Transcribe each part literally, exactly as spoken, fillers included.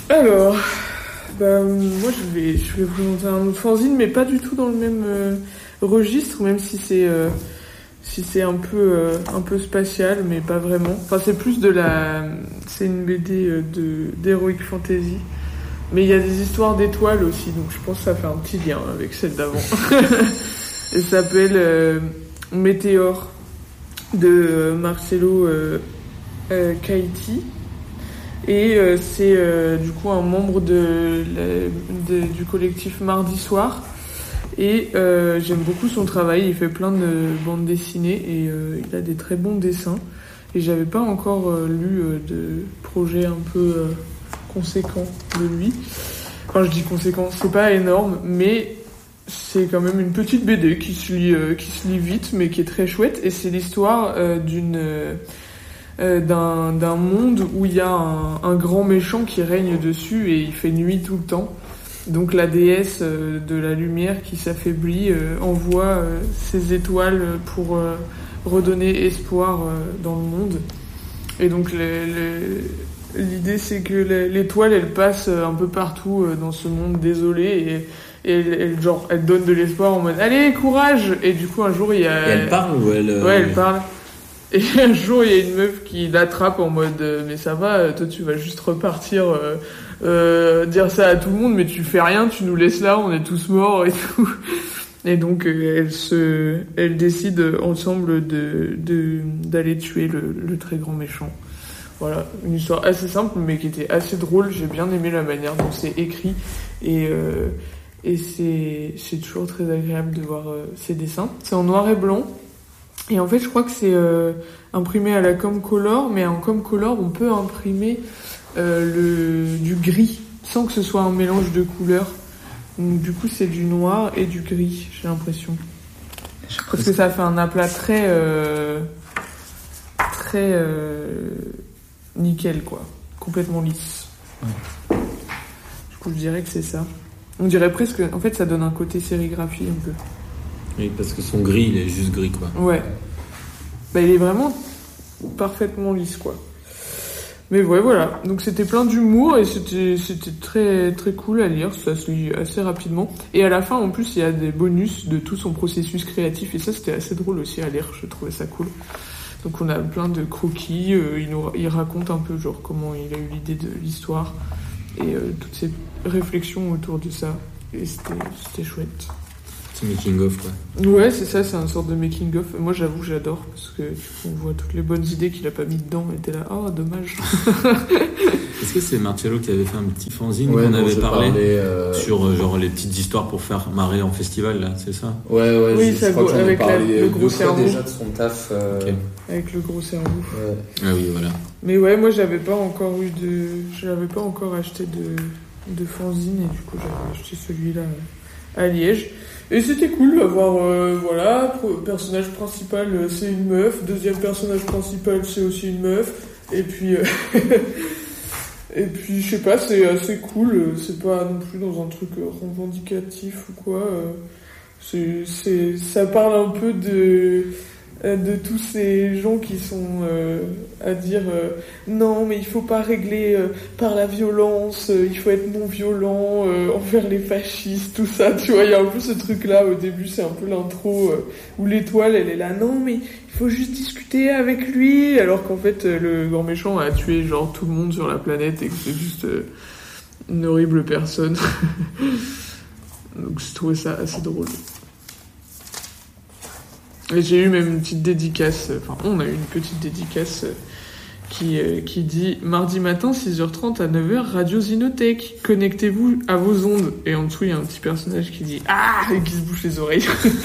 Alors, bah, moi je vais, je vais vous présenter un autre fanzine, mais pas du tout dans le même euh, registre, même si c'est, euh, si c'est un peu, euh, un peu spatial, mais pas vraiment. Enfin, c'est plus de la, c'est une B D de d'Heroic Fantasy, mais il y a des histoires d'étoiles aussi, donc je pense que ça fait un petit lien avec celle d'avant. Elle s'appelle euh, Météore de euh, Marcelo euh, euh, Caiti. Et euh, c'est euh, du coup un membre de, de, du collectif Mardi Soir. Et euh, j'aime beaucoup son travail, il fait plein de bandes dessinées et euh, il a des très bons dessins. Et j'avais pas encore euh, lu euh, de projet un peu euh, conséquent de lui. Quand je dis conséquent, c'est pas énorme, mais c'est quand même une petite B D qui se lit, euh, qui se lit vite, mais qui est très chouette. Et c'est l'histoire euh, d'une... Euh, Euh, d'un, d'un monde où il y a un, un grand méchant qui règne dessus et il fait nuit tout le temps. Donc la déesse euh, de la lumière qui s'affaiblit euh, envoie euh, ses étoiles pour euh, redonner espoir euh, dans le monde. Et donc les, les, l'idée c'est que les, l'étoile elle passe un peu partout euh, dans ce monde désolé et, et elle, elle, genre, elle donne de l'espoir en mode allez courage. Et du coup un jour il y a... Et elle parle ou elle... Ouais elle parle. Et un jour, il y a une meuf qui l'attrape en mode euh, mais ça va, toi tu vas juste repartir euh, euh, dire ça à tout le monde, mais tu fais rien, tu nous laisses là, on est tous morts et tout. Et donc euh, elles se, elles décident ensemble de, de d'aller tuer le, le très grand méchant. Voilà, une histoire assez simple mais qui était assez drôle. J'ai bien aimé la manière dont c'est écrit et euh, et c'est c'est toujours très agréable de voir euh, ces dessins. C'est en noir et blanc. Et en fait, je crois que c'est euh, imprimé à la Comcolor, mais en Comcolor, on peut imprimer euh, le, du gris, sans que ce soit un mélange de couleurs. Donc, du coup, c'est du noir et du gris, j'ai l'impression. Parce que ça fait un aplat très... Euh, très... Euh, nickel, quoi. Complètement lisse. Ouais. Du coup, je dirais que c'est ça. On dirait presque... En fait, ça donne un côté sérigraphie, un peu. Oui, parce que son gris, il est juste gris, quoi. Ouais. Bah, il est vraiment parfaitement lisse, quoi. Mais ouais, voilà. Donc, c'était plein d'humour et c'était, c'était très, très cool à lire. Ça se lit assez rapidement. Et à la fin, en plus, il y a des bonus de tout son processus créatif. Et ça, c'était assez drôle aussi à lire. Je trouvais ça cool. Donc, on a plein de croquis. Euh, il, nous, il raconte un peu, genre, comment il a eu l'idée de l'histoire. Et euh, toutes ces réflexions autour de ça. Et c'était, c'était chouette. C'est making of, quoi. Ouais, c'est ça, c'est une sorte de making of. Moi, j'avoue, j'adore parce que on voit toutes les bonnes idées qu'il a pas mis dedans. Et t'es là, oh, dommage. Est-ce que c'est Marcello qui avait fait un petit fanzine ouais, qu'on non, avait parlé euh... sur euh, genre les petites histoires pour faire marrer en festival, là, c'est ça? Ouais, ouais. Oui, je, ça je crois go- que j'en ai avec parlé la, le gros cerveau. Déjà de son taf. Euh... Okay. Avec le gros cerveau. Ouais. Ah oui, voilà. Mais ouais, moi, j'avais pas encore eu de, j'avais pas encore acheté de de fanzine et du coup, j'avais acheté celui-là à Liège. Et c'était cool d'avoir, euh, voilà, personnage principal, c'est une meuf. Deuxième personnage principal, c'est aussi une meuf. Et puis, euh, et puis, je sais pas, c'est assez cool. C'est pas non plus dans un truc revendicatif ou quoi. C'est, c'est, ça parle un peu de, de tous ces gens qui sont euh, à dire euh, non mais il faut pas régler euh, par la violence, euh, il faut être non violent euh, envers les fascistes, tout ça, tu vois, il y a un peu ce truc là au début, c'est un peu l'intro euh, où l'étoile elle est là, non mais il faut juste discuter avec lui, alors qu'en fait euh, le grand méchant a tué genre tout le monde sur la planète et que c'est juste euh, une horrible personne. Donc je trouvais ça assez drôle. Et j'ai eu même une petite dédicace, enfin on a eu une petite dédicace qui, euh, qui dit « Mardi matin, six heures trente à neuf heures, Radio Zinotech, connectez-vous à vos ondes ». Et en dessous, il y a un petit personnage qui dit « Ah !» et qui se bouche les oreilles.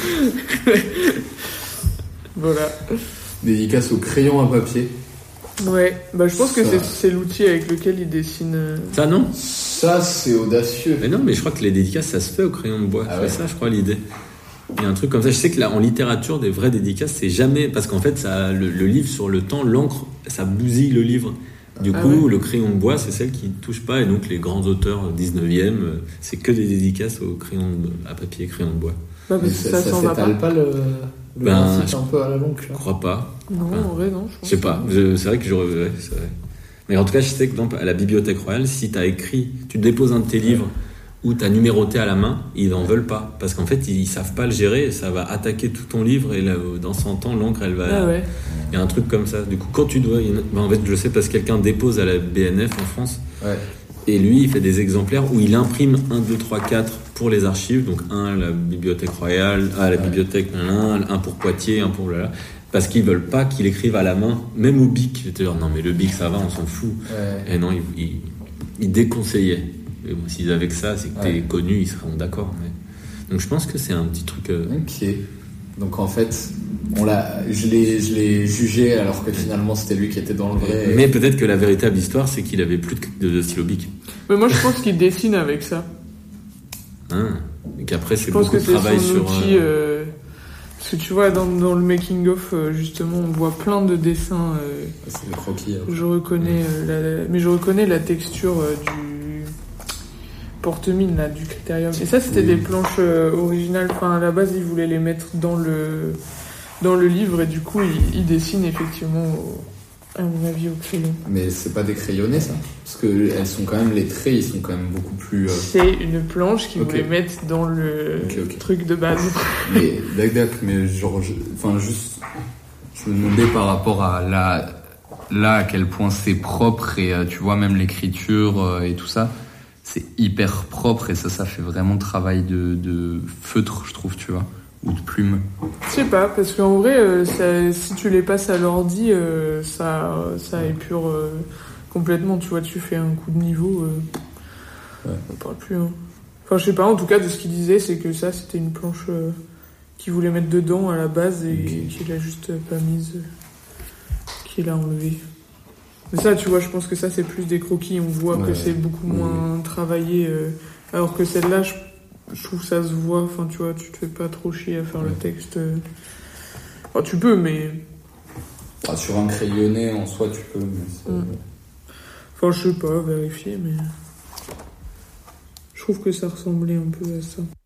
Voilà. Dédicace au crayon à papier. Ouais, bah je pense ça... que c'est, c'est l'outil avec lequel il dessine... Euh... Ça, non ? Ça, c'est audacieux. Mais non, mais je crois que les dédicaces, ça se fait au crayon de bois. Ah ouais. C'est ça, je crois, l'idée. Il y a un truc comme ça. Je sais que là, en littérature, des vraies dédicaces, c'est jamais... Parce qu'en fait, ça, le, le livre, sur le temps, l'encre, ça bousille le livre. Du ah coup, ouais. Le crayon de bois, c'est celle qui ne touche pas. Et donc, les grands auteurs dix-neuvième, c'est que des dédicaces au crayon de, à papier et crayon de bois. Bah, mais ça, ça, ça s'étale pas, pas le... Le ben, c'est un peu à la longue. Je crois pas. Non, enfin, en vrai, non. Je, je sais pas. Je, c'est vrai que j'aurais... Ouais, c'est vrai. Mais en tout cas, je sais que dans, à la Bibliothèque Royale, si tu as écrit, tu déposes un de tes livres ou tu as numéroté à la main, ils n'en veulent pas. Parce qu'en fait, ils ne savent pas le gérer, ça va attaquer tout ton livre et là, dans cent ans, l'encre, elle va... Ah ouais. Il y a un truc comme ça. Du coup, quand tu dois... Ben, en fait, je sais parce que quelqu'un dépose à la B N F en France. Ouais. Et lui, il fait des exemplaires où il imprime un, deux, trois, quatre pour les archives. Donc un à la Bibliothèque Royale, un à la ouais. Bibliothèque, un, un pour Poitiers, un pour... Là, là. Parce qu'ils veulent pas qu'il écrive à la main, même au bic. J'étais genre, non mais le bic ça va, on s'en fout. Ouais. Et non, ils il, il déconseillaient. Et bon, s'ils avaient que ça, c'est que ouais. t'es connu, ils seront d'accord. Mais... Donc je pense que c'est un petit truc... Euh... Ok. Donc en fait, on l'a, je, l'ai, je l'ai jugé alors que finalement c'était lui qui était dans le vrai. Et... Mais peut-être que la véritable histoire, c'est qu'il avait plus de, de stylo bic. Mais moi je pense qu'il dessine avec ça. Ah. Et qu'après c'est je pense beaucoup que de c'est travail son sur... Outil, euh... Parce que tu vois, dans, dans le making-of, justement, on voit plein de dessins. Euh, c'est le croquis. Hein. Je reconnais, euh, la, mais je reconnais la texture euh, du porte-mine, là, du critérium. Et ça, c'était oui. des planches euh, originales. Enfin, à la base, ils voulaient les mettre dans le, dans le livre, et du coup, ils, ils dessinent effectivement, au, à mon avis, au crayon. Mais c'est pas des crayonnés, ça? Parce que elles sont quand même, les traits, ils sont quand même beaucoup plus... Euh... C'est une planche qu'ils okay. voulaient mettre dans le okay, okay. truc de base. Mais, d'accord, mais genre, je, enfin, juste, je me demandais par rapport à là, là, à quel point c'est propre et tu vois, même l'écriture euh, et tout ça, c'est hyper propre et ça, ça fait vraiment travail de, de feutre, je trouve, tu vois, ou de plume. Je sais pas, parce qu'en vrai, euh, ça, si tu les passes à l'ordi, euh, ça, ça épure euh, complètement, tu vois, tu fais un coup de niveau, euh, ouais. on parle plus, hein. Enfin, je sais pas, en tout cas, de ce qu'il disait, c'est que ça, c'était une planche euh, qu'il voulait mettre dedans à la base et okay. qu'il a juste pas mise, euh, qu'il a enlevé. Mais ça, tu vois, je pense que ça, c'est plus des croquis, on voit ouais, que c'est beaucoup ouais. moins travaillé, euh, alors que celle-là, je, je trouve que ça se voit, enfin, tu vois, tu te fais pas trop chier à faire ouais. le texte. Euh... Enfin, tu peux, mais... Ah, sur un crayonné, en soi, tu peux, mais c'est... Mmh. Enfin, je sais pas, vérifier, mais... Je trouve que ça ressemblait un peu à ça.